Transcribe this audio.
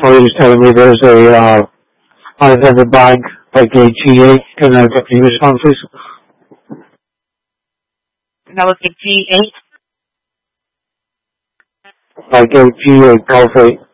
employee is telling me there's a unattended bag by gate G8. Can I get the response, please? That was the G8. By gate G8, call 8.